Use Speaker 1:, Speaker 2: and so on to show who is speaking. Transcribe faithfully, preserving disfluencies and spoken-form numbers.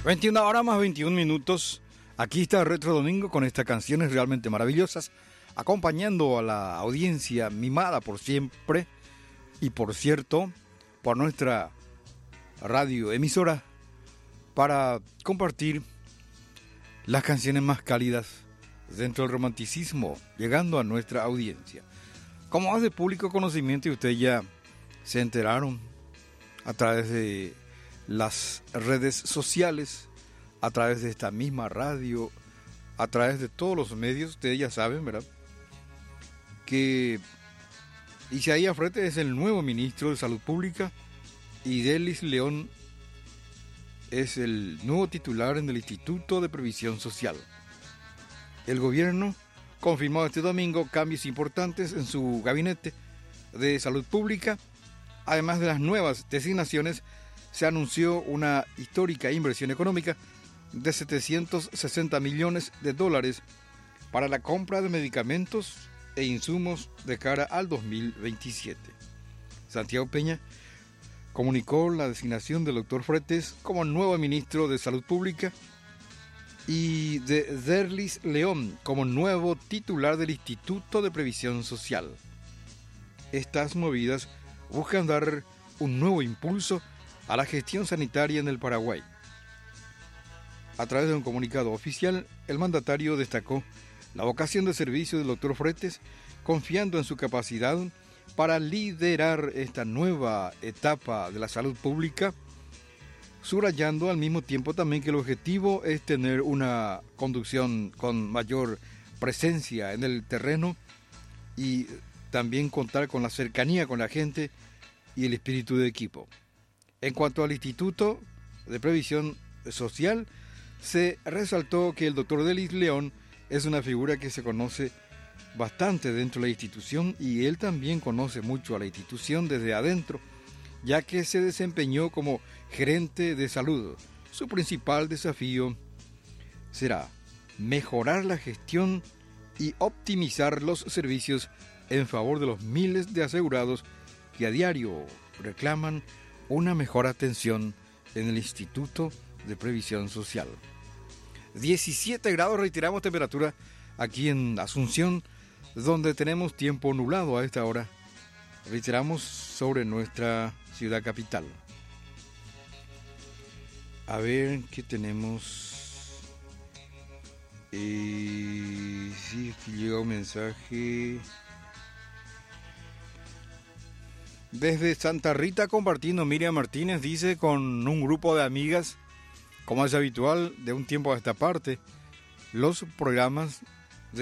Speaker 1: veintiuna horas más veintiún minutos. Aquí está Retro Domingo con estas canciones realmente maravillosas, acompañando a la audiencia mimada por siempre y, por cierto, por nuestra radio emisora, para compartir las canciones más cálidas dentro del romanticismo, llegando a nuestra audiencia. Como es de público conocimiento y ustedes ya se enteraron a través de las redes sociales, a través de esta misma radio, a través de todos los medios, ustedes ya saben, ¿verdad?, que Isaías Frete es el nuevo ministro de Salud Pública y Delis León es el nuevo titular en el Instituto de Previsión Social. El gobierno confirmó este domingo cambios importantes en su gabinete de salud pública. Además de las nuevas designaciones, se anunció una histórica inversión económica de setecientos sesenta millones de dólares para la compra de medicamentos e insumos de cara al dos mil veintisiete. Santiago Peña comunicó la designación del doctor Fretes como nuevo ministro de Salud Pública y de Derlis León como nuevo titular del Instituto de Previsión Social. Estas movidas buscan dar un nuevo impulso a la gestión sanitaria en el Paraguay. A través de un comunicado oficial, el mandatario destacó la vocación de servicio del doctor Fretes, confiando en su capacidad para liderar esta nueva etapa de la salud pública, subrayando al mismo tiempo también que el objetivo es tener una conducción con mayor presencia en el terreno y también contar con la cercanía con la gente y el espíritu de equipo. En cuanto al Instituto de Previsión Social, se resaltó que el doctor Delis León es una figura que se conoce bastante dentro de la institución y él también conoce mucho a la institución desde adentro, ya que se desempeñó como gerente de salud. Su principal desafío será mejorar la gestión y optimizar los servicios en favor de los miles de asegurados que a diario reclaman una mejor atención en el Instituto de Previsión Social. diecisiete grados, reiteramos temperatura aquí en Asunción, donde tenemos tiempo nublado a esta hora. Reiteramos sobre nuestra ciudad capital. A ver qué tenemos. Eh, sí, aquí llega un mensaje. Desde Santa Rita compartiendo, Miriam Martínez dice, con un grupo de amigas, como es habitual de un tiempo a esta parte, los programas